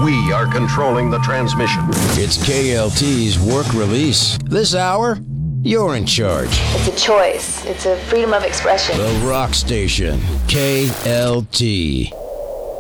We are controlling the transmission. It's KLT's work release. This hour, you're in charge. It's a choice. It's a freedom of expression. The Rock Station, KLT.